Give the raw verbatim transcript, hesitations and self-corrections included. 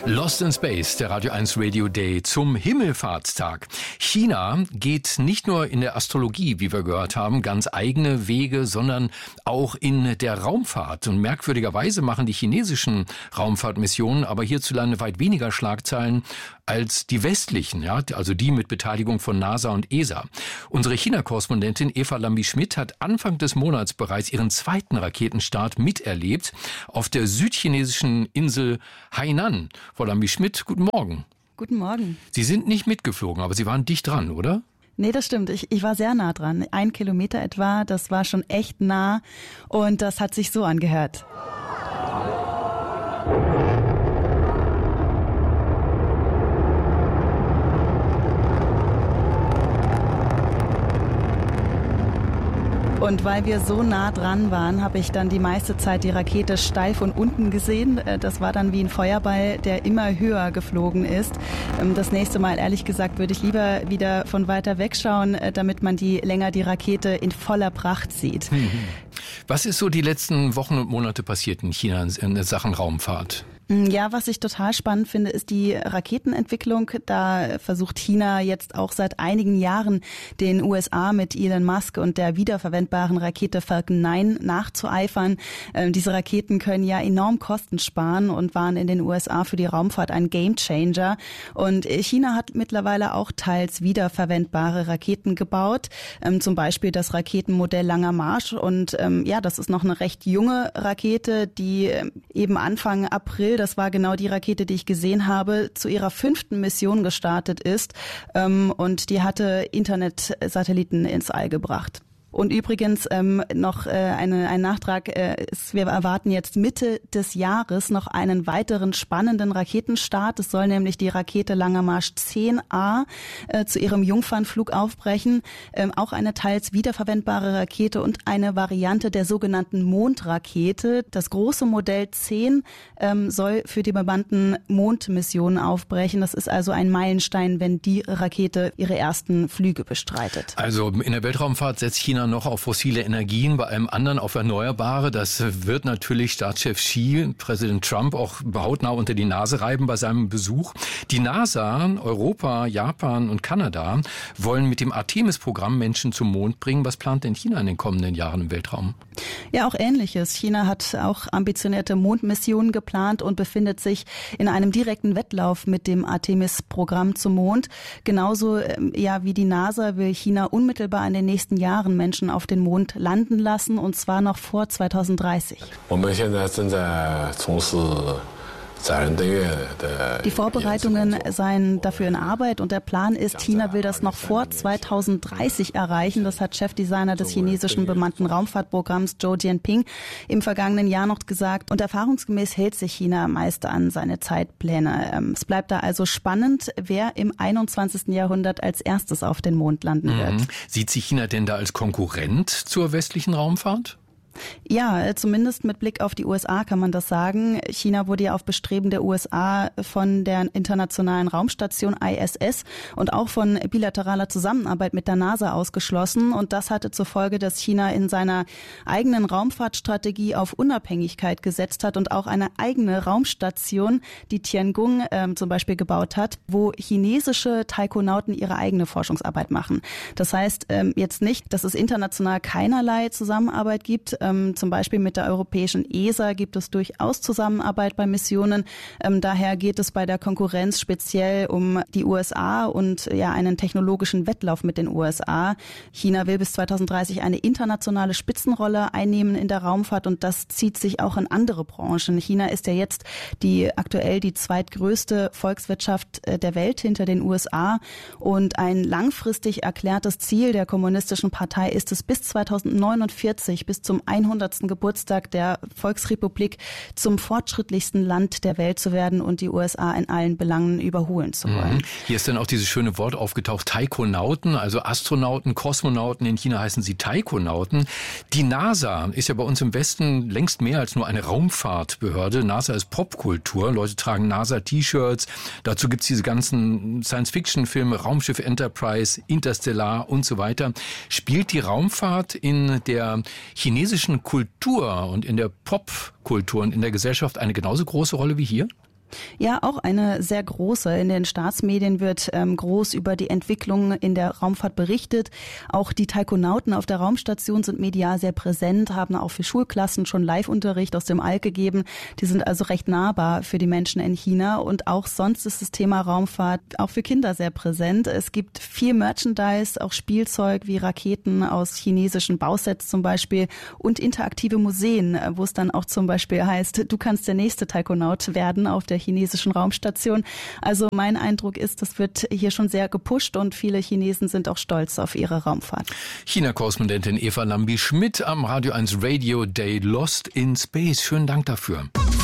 Lost in Space, der Radio eins Radio Day zum Himmelfahrtstag. China geht nicht nur in der Astrologie, wie wir gehört haben, ganz eigene Wege, sondern auch in der Raumfahrt. Und merkwürdigerweise machen die chinesischen Raumfahrtmissionen aber hierzulande weit weniger Schlagzeilen als die westlichen, ja, also die mit Beteiligung von NASA und E S A. Unsere China-Korrespondentin Eva Lambi-Schmidt hat Anfang des Monats bereits ihren zweiten Raketenstart miterlebt auf der südchinesischen Insel Hainan. Frau Lambi-Schmidt, guten Morgen. Guten Morgen. Sie sind nicht mitgeflogen, aber Sie waren dicht dran, oder? Nee, das stimmt. Ich, ich war sehr nah dran. Ein Kilometer etwa, das war schon echt nah und das hat sich so angehört. Und weil wir so nah dran waren, habe ich dann die meiste Zeit die Rakete steil von unten gesehen. Das war dann wie ein Feuerball, der immer höher geflogen ist. Das nächste Mal, ehrlich gesagt, würde ich lieber wieder von weiter wegschauen, damit man die länger die Rakete in voller Pracht sieht. Was ist so die letzten Wochen und Monate passiert in China in Sachen Raumfahrt? Ja, was ich total spannend finde, ist die Raketenentwicklung. Da versucht China jetzt auch seit einigen Jahren den U S A mit Elon Musk und der wiederverwendbaren Rakete Falcon neun nachzueifern. Ähm, diese Raketen können ja enorm Kosten sparen und waren in den U S A für die Raumfahrt ein Gamechanger. Und China hat mittlerweile auch teils wiederverwendbare Raketen gebaut, ähm, zum Beispiel das Raketenmodell Langer Marsch. Und ähm, ja, das ist noch eine recht junge Rakete, die ähm, eben Anfang April, das war genau die Rakete, die ich gesehen habe, zu ihrer fünften Mission gestartet ist. Ähm, und die hatte Internetsatelliten ins All gebracht. Und übrigens ähm, noch äh, eine, ein Nachtrag, äh, ist, wir erwarten jetzt Mitte des Jahres noch einen weiteren spannenden Raketenstart. Es soll nämlich die Rakete Langer Marsch zehn A äh, zu ihrem Jungfernflug aufbrechen. Ähm, auch eine teils wiederverwendbare Rakete und eine Variante der sogenannten Mondrakete. Das große Modell zehn ähm, soll für die bemannten Mondmissionen aufbrechen. Das ist also ein Meilenstein, wenn die Rakete ihre ersten Flüge bestreitet. Also in der Weltraumfahrt setzt China noch auf fossile Energien, bei allem anderen auf Erneuerbare. Das wird natürlich Staatschef Xi, Präsident Trump, auch hautnah unter die Nase reiben bei seinem Besuch. Die NASA, Europa, Japan und Kanada wollen mit dem Artemis-Programm Menschen zum Mond bringen. Was plant denn China in den kommenden Jahren im Weltraum? Ja, auch Ähnliches. China hat auch ambitionierte Mondmissionen geplant und befindet sich in einem direkten Wettlauf mit dem Artemis-Programm zum Mond. Genauso ja, wie die NASA will China unmittelbar in den nächsten Jahren Menschen auf den Mond landen lassen, und zwar noch vor zweitausenddreißig. Die Vorbereitungen seien dafür in Arbeit und der Plan ist, China will das noch vor zweitausenddreißig erreichen. Das hat Chefdesigner des chinesischen bemannten Raumfahrtprogramms Zhou Jianping im vergangenen Jahr noch gesagt. Und erfahrungsgemäß hält sich China meist an seine Zeitpläne. Es bleibt da also spannend, wer im einundzwanzigsten Jahrhundert als erstes auf den Mond landen wird. Mhm. Sieht sich China denn da als Konkurrent zur westlichen Raumfahrt? Ja, zumindest mit Blick auf die U S A kann man das sagen. China wurde ja auf Bestreben der U S A von der internationalen Raumstation I S S und auch von bilateraler Zusammenarbeit mit der NASA ausgeschlossen. Und das hatte zur Folge, dass China in seiner eigenen Raumfahrtstrategie auf Unabhängigkeit gesetzt hat und auch eine eigene Raumstation, die Tiangong ähm, zum Beispiel gebaut hat, wo chinesische Taikonauten ihre eigene Forschungsarbeit machen. Das heißt ähm, jetzt nicht, dass es international keinerlei Zusammenarbeit gibt. Ähm, zum Beispiel mit der europäischen E S A gibt es durchaus Zusammenarbeit bei Missionen. Ähm, daher geht es bei der Konkurrenz speziell um die U S A und ja einen technologischen Wettlauf mit den U S A. China will bis zweitausenddreißig eine internationale Spitzenrolle einnehmen in der Raumfahrt und das zieht sich auch in andere Branchen. China ist ja jetzt die aktuell die zweitgrößte Volkswirtschaft der Welt hinter den U S A und ein langfristig erklärtes Ziel der Kommunistischen Partei ist es, bis zweitausendneunundvierzig, bis zum hundertsten Geburtstag der Volksrepublik zum fortschrittlichsten Land der Welt zu werden und die U S A in allen Belangen überholen zu wollen. Mhm. Hier ist dann auch dieses schöne Wort aufgetaucht, Taikonauten, also Astronauten, Kosmonauten, in China heißen sie Taikonauten. Die NASA ist ja bei uns im Westen längst mehr als nur eine Raumfahrtbehörde. NASA ist Popkultur, Leute tragen NASA-T-Shirts, dazu gibt's diese ganzen Science-Fiction-Filme, Raumschiff Enterprise, Interstellar und so weiter. Spielt die Raumfahrt in der chinesischen Kultur und in der Popkultur und in der Gesellschaft eine genauso große Rolle wie hier? Ja, auch eine sehr große. In den Staatsmedien wird ähm, groß über die Entwicklung in der Raumfahrt berichtet. Auch die Taikonauten auf der Raumstation sind medial sehr präsent, haben auch für Schulklassen schon Live-Unterricht aus dem All gegeben. Die sind also recht nahbar für die Menschen in China. Und auch sonst ist das Thema Raumfahrt auch für Kinder sehr präsent. Es gibt viel Merchandise, auch Spielzeug wie Raketen aus chinesischen Bausets zum Beispiel und interaktive Museen, wo es dann auch zum Beispiel heißt, du kannst der nächste Taikonaut werden auf der chinesischen Raumstation. Also mein Eindruck ist, das wird hier schon sehr gepusht und viele Chinesen sind auch stolz auf ihre Raumfahrt. China-Korrespondentin Eva Lambi-Schmidt am Radio eins Radio Day Lost in Space. Schönen Dank dafür.